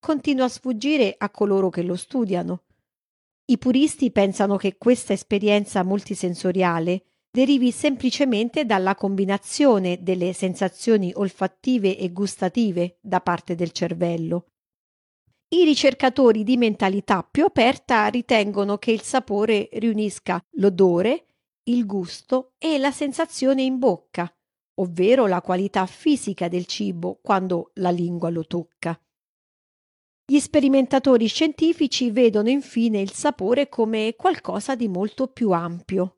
continua a sfuggire a coloro che lo studiano. I puristi pensano che questa esperienza multisensoriale derivi semplicemente dalla combinazione delle sensazioni olfattive e gustative da parte del cervello. I ricercatori di mentalità più aperta ritengono che il sapore riunisca l'odore, il gusto e la sensazione in bocca, ovvero la qualità fisica del cibo quando la lingua lo tocca. Gli sperimentatori scientifici vedono infine il sapore come qualcosa di molto più ampio.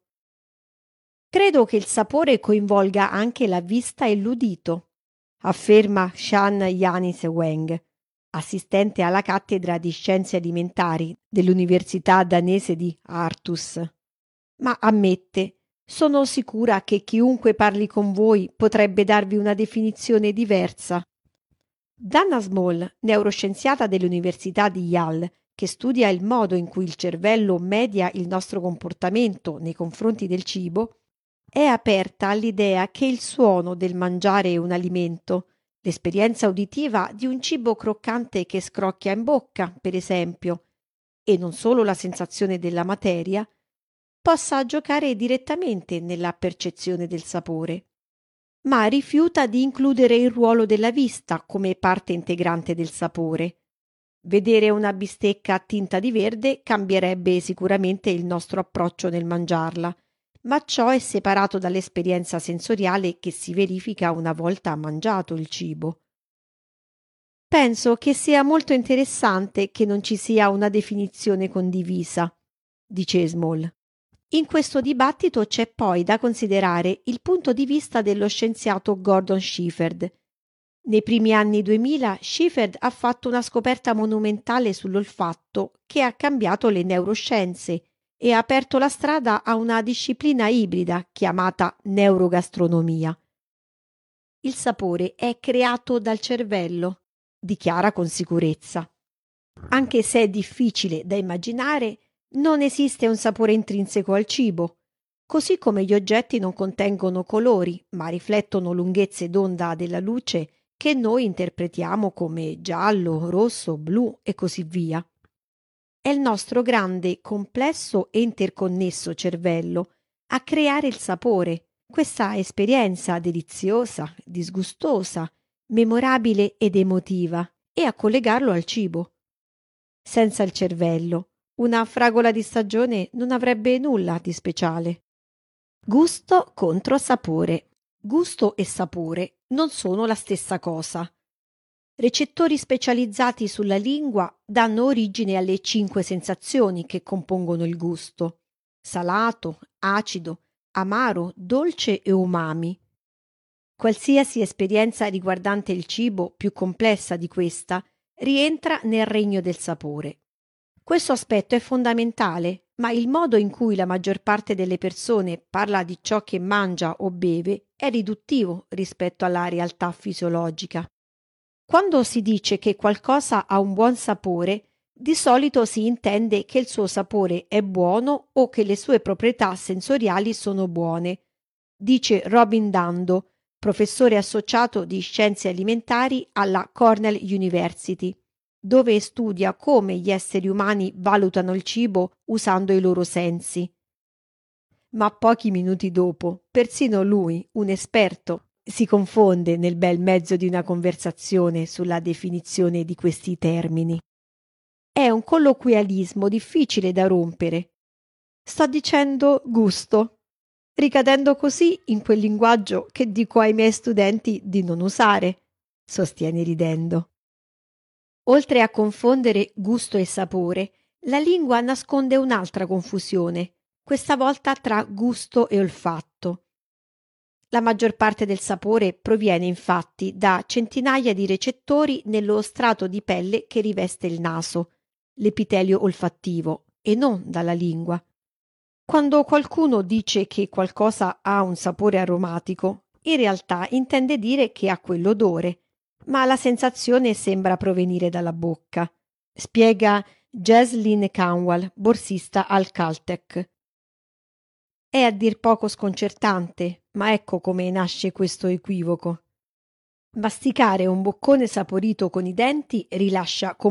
Credo che il sapore coinvolga anche la vista e l'udito, afferma Shan Yanis Weng, assistente alla cattedra di scienze alimentari dell'Università danese di Aarhus. Ma ammette, sono sicura che chiunque parli con voi potrebbe darvi una definizione diversa. Dana Small, neuroscienziata dell'Università di Yale, che studia il modo in cui il cervello media il nostro comportamento nei confronti del cibo, è aperta all'idea che il suono del mangiare un alimento, l'esperienza uditiva di un cibo croccante che scrocchia in bocca, per esempio, e non solo la sensazione della materia, possa giocare direttamente nella percezione del sapore, ma rifiuta di includere il ruolo della vista come parte integrante del sapore. Vedere una bistecca tinta di verde cambierebbe sicuramente il nostro approccio nel mangiarla, ma ciò è separato dall'esperienza sensoriale che si verifica una volta mangiato il cibo. Penso che sia molto interessante che non ci sia una definizione condivisa, dice Small. In questo dibattito c'è poi da considerare il punto di vista dello scienziato Gordon Shepherd. Nei primi anni 2000 Shepherd ha fatto una scoperta monumentale sull'olfatto che ha cambiato le neuroscienze e ha aperto la strada a una disciplina ibrida chiamata neurogastronomia. Il sapore è creato dal cervello, dichiara con sicurezza. Anche se è difficile da immaginare, non esiste un sapore intrinseco al cibo, così come gli oggetti non contengono colori, ma riflettono lunghezze d'onda della luce che noi interpretiamo come giallo, rosso, blu e così via. È il nostro grande, complesso e interconnesso cervello a creare il sapore, questa esperienza deliziosa, disgustosa, memorabile ed emotiva, e a collegarlo al cibo. Senza il cervello, una fragola di stagione non avrebbe nulla di speciale. Gusto contro sapore. Gusto e sapore non sono la stessa cosa. Recettori specializzati sulla lingua danno origine alle 5 sensazioni che compongono il gusto: salato, acido, amaro, dolce e umami. Qualsiasi esperienza riguardante il cibo più complessa di questa rientra nel regno del sapore. Questo aspetto è fondamentale, ma il modo in cui la maggior parte delle persone parla di ciò che mangia o beve è riduttivo rispetto alla realtà fisiologica. Quando si dice che qualcosa ha un buon sapore, di solito si intende che il suo sapore è buono o che le sue proprietà sensoriali sono buone, dice Robin Dando, professore associato di scienze alimentari alla Cornell University, dove studia come gli esseri umani valutano il cibo usando i loro sensi. Ma pochi minuti dopo, persino lui, un esperto, si confonde nel bel mezzo di una conversazione sulla definizione di questi termini. È un colloquialismo difficile da rompere. Sto dicendo gusto, ricadendo così in quel linguaggio che dico ai miei studenti di non usare, sostiene ridendo. Oltre a confondere gusto e sapore, la lingua nasconde un'altra confusione, questa volta tra gusto e olfatto. La maggior parte del sapore proviene infatti da centinaia di recettori nello strato di pelle che riveste il naso, l'epitelio olfattivo, e non dalla lingua. Quando qualcuno dice che qualcosa ha un sapore aromatico, in realtà intende dire che ha quell'odore, ma la sensazione sembra provenire dalla bocca, spiega Jaslyn Canwall, borsista al Caltech. È a dir poco sconcertante, ma ecco come nasce questo equivoco. Masticare un boccone saporito con i denti rilascia